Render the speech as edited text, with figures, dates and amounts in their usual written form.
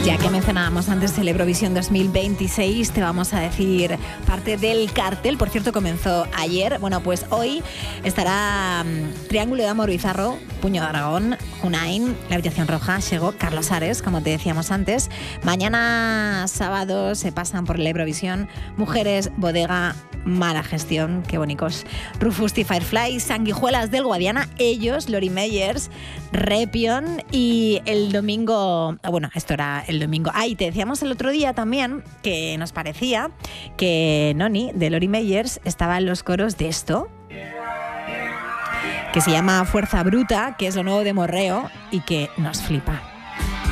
Ya que mencionábamos antes el Eurovisión 2026, te vamos a decir parte del cartel. Por cierto, comenzó ayer. Bueno, pues hoy estará Triángulo de Amor Bizarro, Puño de Aragón, Hunain, La Habitación Roja, Chego, Carlos Ares, como te decíamos antes. Mañana sábado se pasan por la Eurovisión Mujeres, Bodega, Mala Gestión, qué bonitos, Rufus y Firefly, Sanguijuelas del Guadiana, ellos, Lori Meyers, Repion, y el domingo, bueno, esto era el domingo. Y te decíamos el otro día también que nos parecía que Noni, de Lori Meyers, estaba en los coros de esto, que se llama Fuerza Bruta, que es lo nuevo de Morreo y que nos flipa.